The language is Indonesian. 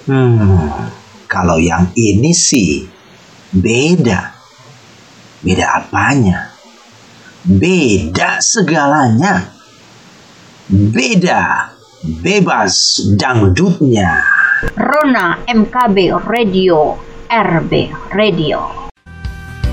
Kalau yang ini sih beda. Beda apanya? Beda segalanya. Beda bebas dangdutnya. Rona MKB Radio, RB Radio.